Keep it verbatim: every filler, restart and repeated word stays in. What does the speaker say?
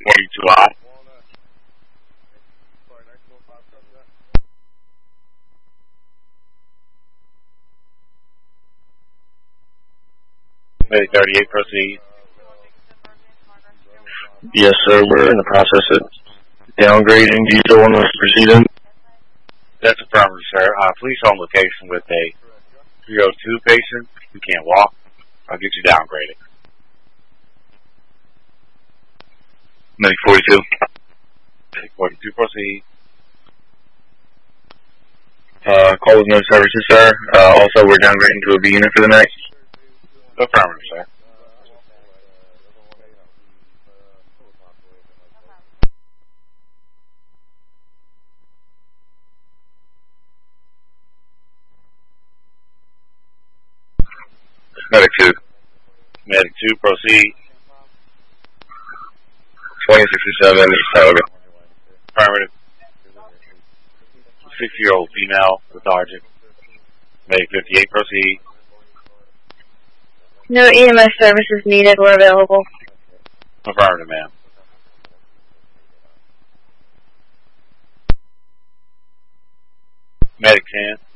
forty-two I. Medic thirty-eight, proceed. Yes, sir. We're in the process of downgrading. Do you still want us to proceed in? That's affirmative, sir. Uh, police on location with a three oh two patient who can't walk. I'll get you downgraded. Medic forty-two. Medic forty-two, proceed. Uh, call with no services, sir. Uh, also, we're downgrading to a B unit for the night. Affirmative, sir. Medic two. Medic two, proceed. twenty sixty-seven, East Tioga. Affirmative. sixty-year-old female, lethargic. Medic fifty-eight, proceed. No E M S services needed or available. Affirmative, ma'am. Medic ten.